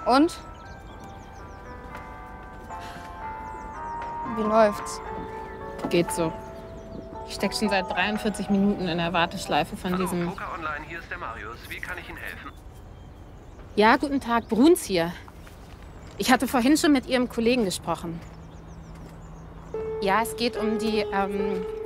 Und? Wie läuft's? Geht so. Ich stecke schon seit 43 Minuten in der Warteschleife von diesem... Poker Online, hier ist der Marius. Wie kann ich Ihnen helfen? Ja, guten Tag, Bruns hier. Ich hatte vorhin schon mit Ihrem Kollegen gesprochen. Ja, es geht um die